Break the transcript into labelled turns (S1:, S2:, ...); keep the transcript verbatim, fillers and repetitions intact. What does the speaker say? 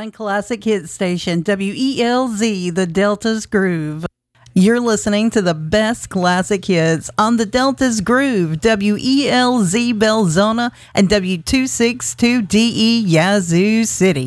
S1: one classic hit station, W E L Z, the Delta's Groove. You're listening to the best classic hits on the Delta's Groove, W E L Z Belzona and W two sixty-two D E Yazoo City.